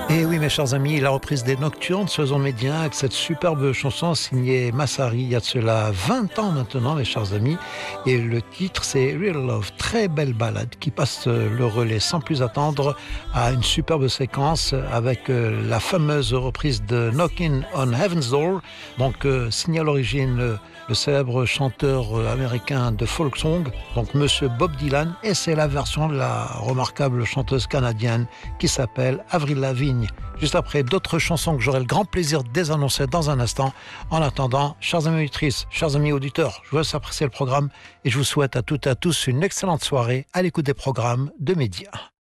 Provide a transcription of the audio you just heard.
Et oui, mes chers amis, la reprise des Nocturnes, Saison Médien, avec cette superbe chanson signée Massari, il y a de cela 20 ans maintenant, mes chers amis. Et le titre, c'est Real Love, très belle ballade qui passe le relais sans plus attendre à une superbe séquence avec la fameuse reprise de Knockin' on Heaven's Door, donc signé à l'origine le célèbre chanteur américain de folk song, donc Monsieur Bob Dylan, et c'est la version de la remarquable chanteuse canadienne qui s'appelle Avril Lavigne. Juste après d'autres chansons que j'aurai le grand plaisir de désannoncer dans un instant. En attendant, chers amis auditrices, chers amis auditeurs, je vous laisse apprécier le programme et je vous souhaite à toutes et à tous une excellente soirée à l'écoute des programmes de Média.